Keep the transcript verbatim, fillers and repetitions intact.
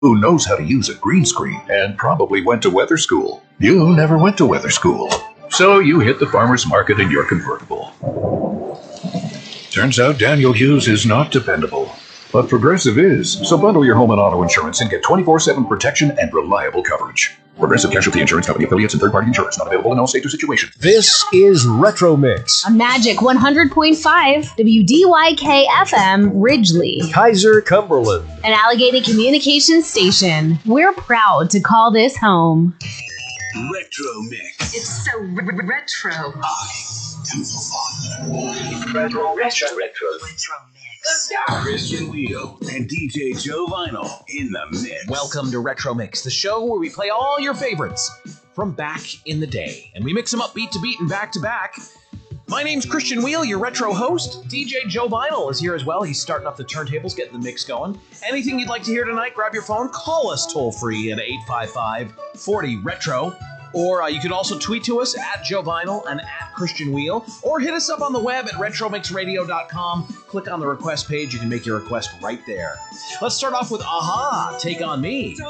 who knows how to use a green screen and probably went to weather school. You never went to weather school, so you hit the farmer's market in your convertible. Turns out Daniel Hughes is not dependable, but Progressive is. So bundle your home and auto insurance and get twenty-four seven protection and reliable coverage. Progressive Casualty Insurance Company affiliates and third-party insurance not available in all states or situations. This is Retro Mix. A Magic one hundred point five W D Y K F M Ridgely, Kaiser, Cumberland. an Allegheny Communications station. We're proud to call this home. Retro Mix. It's so r- r- retro. I am the father. Retro, retro, retro. Retro Mix. Christian Wheel and D J Joe Vinyl in the mix. Welcome to Retro Mix, the show where we play all your favorites from back in the day. And we mix them up beat to beat and back to back. My name's Christian Wheel, your retro host. D J Joe Vinyl is here as well. He's starting up the turntables, getting the mix going. Anything you'd like to hear tonight, grab your phone, call us toll-free at eight five five, four zero, retro. Or uh, you can also tweet to us at Joe Vinyl and at Christian Wheel. Or hit us up on the web at retro mix radio dot com. Click on the request page. You can make your request right there. Let's start off with Aha, Take On Me.